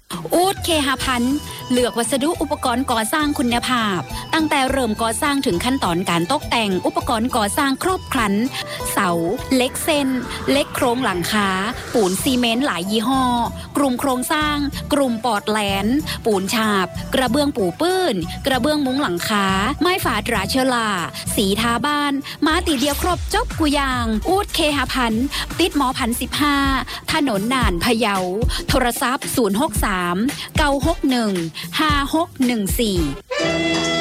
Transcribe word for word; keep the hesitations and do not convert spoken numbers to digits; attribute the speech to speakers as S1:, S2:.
S1: อูดเคหพันธ์เลือกวัสดุอุปกรณ์ก่อสร้างคุณภาพตั้งแต่เริ่มก่อสร้างถึงขั้นตอนการตกแต่งอุปกรณ์ก่อสร้างครบครันเสาเหล็กเส้นเหล็กโครงหลังคาปูนซีเมนต์หลายยี่ห้อกลุ่มโครงสร้างกลุ่มปอดแหลนปูนฉาบกระเบื้องปูปื้นกระเบื้องมุ้งหลังคาไม้ฝาตราเชลาสีทาบ้านมาติเดียวครบจบกุยางอูดเคหพันธ์ติดหมอพันสิบห้าถนนน่านพะเยาโทรศัพท์ศูนย์ หก สาม เก้า หก หนึ่ง ห้า หก หนึ่ง สี่